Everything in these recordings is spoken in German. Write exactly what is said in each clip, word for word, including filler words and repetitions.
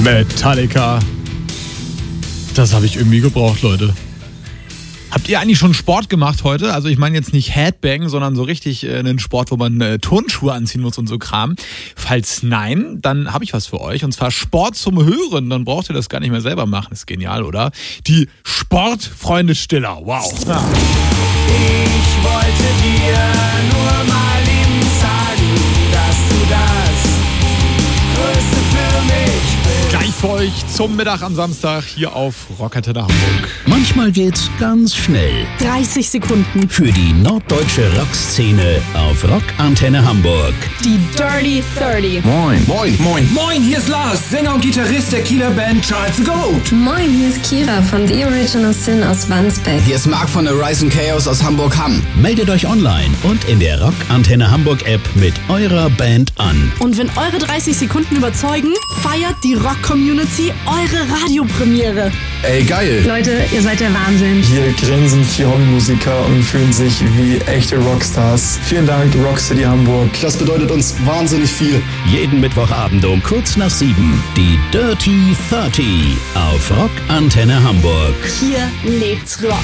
Metallica. Das habe ich irgendwie gebraucht, Leute. Habt ihr eigentlich schon Sport gemacht heute? Also ich meine jetzt nicht Headbang, sondern so richtig äh, einen Sport, wo man äh, Turnschuhe anziehen muss und so Kram. Falls nein, dann habe ich was für euch. Und zwar Sport zum Hören. Dann braucht ihr das gar nicht mehr selber machen. Ist genial, oder? Die Sportfreunde Stiller. Wow. Ja. Ich wollte dir nur mal eben sagen, dass du das Größte für mich bist. Gleich für euch zum Mittag am Samstag hier auf Rockantenne Hamburg. Manchmal geht's ganz schnell. dreißig Sekunden. Für die norddeutsche Rockszene auf Rockantenne Hamburg. Die Dirty dreißig. Moin. Moin. Moin. Moin, hier ist Lars, Sänger und Gitarrist der Kieler Band Charles the Goat. Moin, hier ist Kira von The Original Sin aus Wandsbek. Hier ist Marc von der Rise and Chaos aus Hamburg-Hamm. Meldet euch online und in der Rockantenne Hamburg App mit eurer Band an. Und wenn eure dreißig Sekunden überzeugen, feiert die Rock-Community eure Radiopremiere. Ey, geil. Leute, ihr seid der Wahnsinn. Hier grinsen vier Hobbymusiker und fühlen sich wie echte Rockstars. Vielen Dank, Rockcity Hamburg. Das bedeutet uns wahnsinnig viel. Jeden Mittwochabend um kurz nach sieben. Die Dirty dreißig auf Rockantenne Hamburg. Hier lebt's Rock.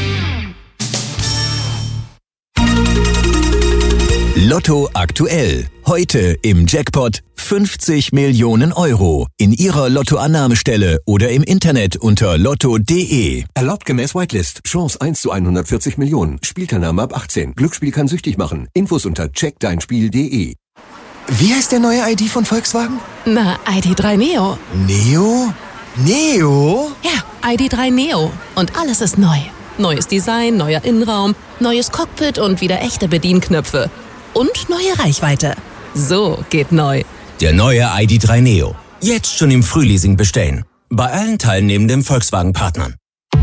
Lotto aktuell. Heute im Jackpot fünfzig Millionen Euro. In Ihrer Lottoannahmestelle oder im Internet unter lotto punkt de. Erlaubt gemäß Whitelist. Chance eins zu hundertvierzig Millionen. Spielteilnahme ab achtzehn. Glücksspiel kann süchtig machen. Infos unter check dein spiel punkt de. Wie heißt der neue I D von Volkswagen? Na, I D drei Neo. Neo? Neo? Ja, I D drei Neo. Und alles ist neu. Neues Design, neuer Innenraum, neues Cockpit und wieder echte Bedienknöpfe. Und neue Reichweite. So geht neu. Der neue I D drei Neo. Jetzt schon im Frühleasing bestellen. Bei allen teilnehmenden Volkswagen-Partnern.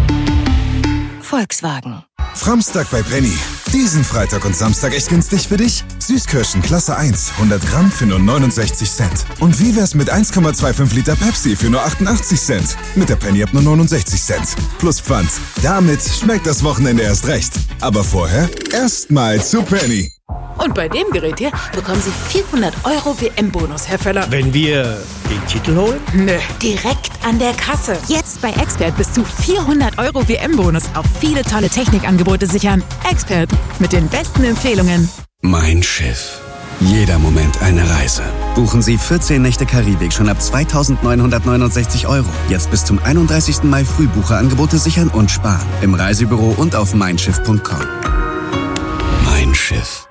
Volkswagen. Framstag bei Penny. Diesen Freitag und Samstag echt günstig für dich? Süßkirschen Klasse eins, hundert Gramm für nur neunundsechzig Cent. Und wie wär's mit eins Komma fünfundzwanzig Liter Pepsi für nur achtundachtzig Cent? Mit der Penny ab nur neunundsechzig Cent. Plus Pfand. Damit schmeckt das Wochenende erst recht. Aber vorher erstmal zu Penny. Und bei dem Gerät hier bekommen Sie vierhundert Euro W M-Bonus, Herr Völler. Wenn wir den Titel holen? Nö, direkt an der Kasse. Jetzt bei Expert bis zu vierhundert Euro W M-Bonus auf viele tolle Technikangebote sichern. Expert mit den besten Empfehlungen. Mein Schiff. Jeder Moment eine Reise. Buchen Sie vierzehn Nächte Karibik schon ab zweitausendneunhundertneunundsechzig Euro. Jetzt bis zum einunddreißigsten Mai Frühbucherangebote sichern und sparen. Im Reisebüro und auf mein schiff punkt com. Mein Schiff.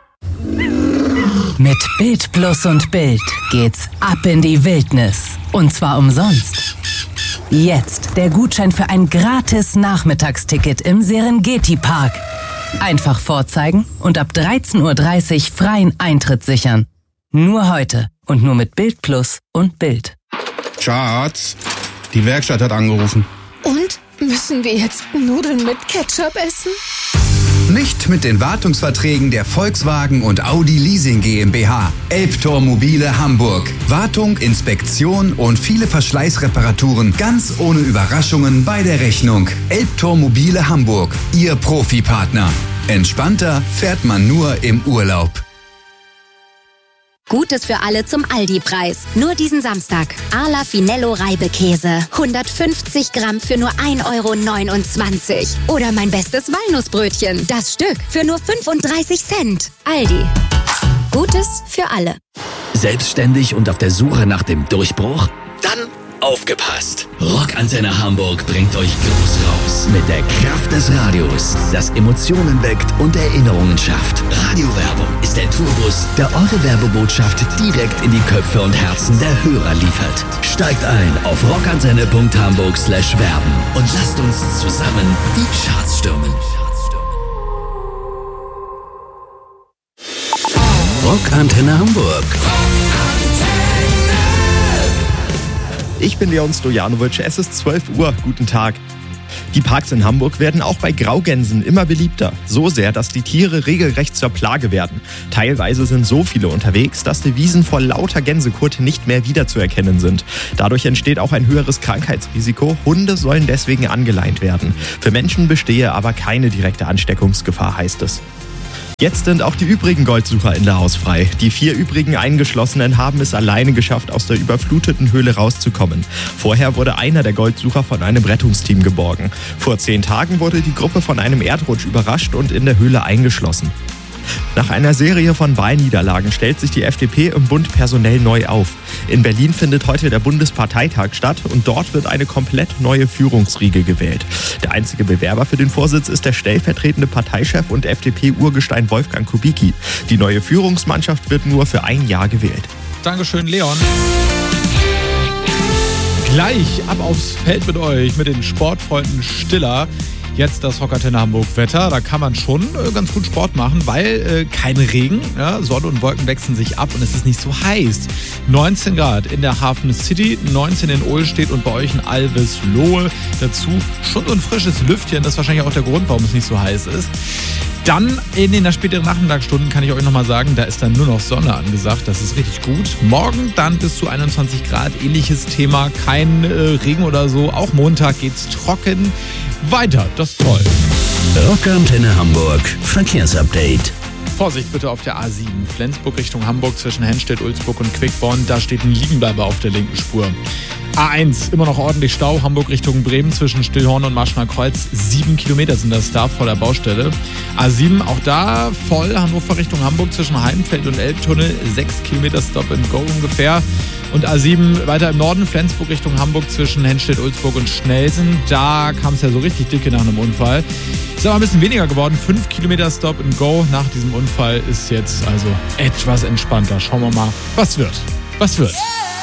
Mit Bild Plus und Bild geht's ab in die Wildnis. Und zwar umsonst. Jetzt der Gutschein für ein gratis Nachmittagsticket im Serengeti-Park. Einfach vorzeigen und ab dreizehn Uhr dreißig freien Eintritt sichern. Nur heute und nur mit Bild Plus und Bild. Schatz, die Werkstatt hat angerufen. Und? Müssen wir jetzt Nudeln mit Ketchup essen? Nicht mit den Wartungsverträgen der Volkswagen und Audi Leasing GmbH. Elbtor Mobile Hamburg. Wartung, Inspektion und viele Verschleißreparaturen ganz ohne Überraschungen bei der Rechnung. Elbtor Mobile Hamburg. Ihr Profipartner. Entspannter fährt man nur im Urlaub. Gutes für alle zum Aldi-Preis. Nur diesen Samstag. Arla Finello Reibekäse. hundertfünfzig Gramm für nur ein Euro neunundzwanzig. Oder mein bestes Walnussbrötchen. Das Stück für nur fünfunddreißig Cent. Aldi. Gutes für alle. Selbstständig und auf der Suche nach dem Durchbruch? Dann aufgepasst! Rockantenne Hamburg bringt euch groß raus mit der Kraft des Radios, das Emotionen weckt und Erinnerungen schafft. Radiowerbung ist der Tourbus, der eure Werbebotschaft direkt in die Köpfe und Herzen der Hörer liefert. Steigt ein auf rockantenne punkt hamburg slash werben und lasst uns zusammen die Charts stürmen. Rockantenne Hamburg. Ich bin Leon Stojanovic, es ist zwölf Uhr, guten Tag. Die Parks in Hamburg werden auch bei Graugänsen immer beliebter. So sehr, dass die Tiere regelrecht zur Plage werden. Teilweise sind so viele unterwegs, dass die Wiesen vor lauter Gänsekot nicht mehr wiederzuerkennen sind. Dadurch entsteht auch ein höheres Krankheitsrisiko. Hunde sollen deswegen angeleint werden. Für Menschen bestehe aber keine direkte Ansteckungsgefahr, heißt es. Jetzt sind auch die übrigen Goldsucher in der Hausfrei. Die vier übrigen Eingeschlossenen haben es alleine geschafft, aus der überfluteten Höhle rauszukommen. Vorher wurde einer der Goldsucher von einem Rettungsteam geborgen. Vor zehn Tagen wurde die Gruppe von einem Erdrutsch überrascht und in der Höhle eingeschlossen. Nach einer Serie von Wahlniederlagen stellt sich die F D P im Bund personell neu auf. In Berlin findet heute der Bundesparteitag statt und dort wird eine komplett neue Führungsriege gewählt. Der einzige Bewerber für den Vorsitz ist der stellvertretende Parteichef und F D P-Urgestein Wolfgang Kubicki. Die neue Führungsmannschaft wird nur für ein Jahr gewählt. Dankeschön, Leon. Gleich ab aufs Feld mit euch, mit den Sportfreunden Stiller. Jetzt das Rockantenne Hamburg Wetter, da kann man schon äh, ganz gut Sport machen, weil äh, kein Regen, ja, Sonne und Wolken wechseln sich ab und es ist nicht so heiß. neunzehn Grad in der Hafen City, neunzehn in Ohlstedt und bei euch in Alveslohe. Dazu schon so ein frisches Lüftchen, das ist wahrscheinlich auch der Grund, warum es nicht so heiß ist. Dann in den späteren Nachmittagsstunden kann ich euch nochmal sagen, da ist dann nur noch Sonne angesagt, das ist richtig gut. Morgen dann bis zu einundzwanzig Grad, ähnliches Thema, kein äh, Regen oder so. Auch Montag geht's trocken weiter, das ist toll. Rockantenne Hamburg, Verkehrsupdate. Vorsicht bitte auf der A sieben, Flensburg Richtung Hamburg zwischen Henstedt, Ulzburg und Quickborn, da steht ein Liegenbleiber auf der linken Spur. A eins, immer noch ordentlich Stau, Hamburg Richtung Bremen zwischen Stillhorn und Marschner Kreuz. Sieben Kilometer sind das da, voller Baustelle. A sieben, auch da voll, Hannover Richtung Hamburg zwischen Heidenfeld und Elbtunnel. Sechs Kilometer Stop and Go ungefähr. Und A sieben weiter im Norden, Flensburg Richtung Hamburg zwischen Henstedt, Ulzburg und Schnelsen. Da kam es ja so richtig dicke nach einem Unfall. Ist aber ein bisschen weniger geworden. Fünf Kilometer Stop and Go nach diesem Unfall ist jetzt also etwas entspannter. Schauen wir mal, was wird. Was wird.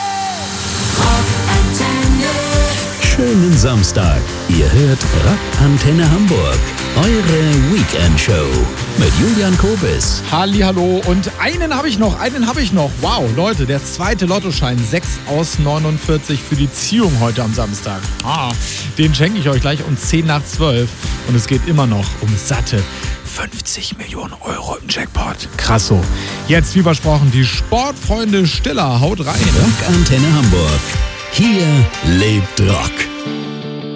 Schönen Samstag. Ihr hört Rockantenne Hamburg. Eure Weekend-Show mit Julian Kobis. Hallihallo und einen habe ich noch, einen habe ich noch. Wow, Leute, der zweite Lottoschein, sechs aus neunundvierzig für die Ziehung heute am Samstag. Ah, den schenke ich euch gleich um zehn nach zwölf und es geht immer noch um satte fünfzig Millionen Euro im Jackpot. Krass so. Jetzt, wie versprochen, die Sportfreunde Stiller. Haut rein. Rockantenne Hamburg. Hier lebt Rock.